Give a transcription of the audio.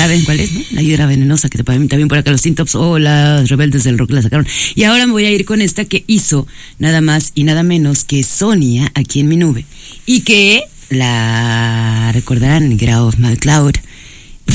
saben cuál es, ¿no? La Hiedra Venenosa, que también por acá los Teen Tops o las Rebeldes del Rock la sacaron. Y ahora me voy a ir con esta que hizo nada más y nada menos que Sonia aquí en mi nube. Y que la recordarán, Grau of Mad Cloud,